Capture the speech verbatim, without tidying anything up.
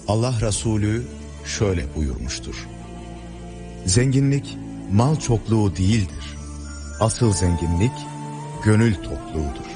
Allah Resulü şöyle buyurmuştur: zenginlik mal çokluğu değildir. Asıl zenginlik gönül tokluğudur.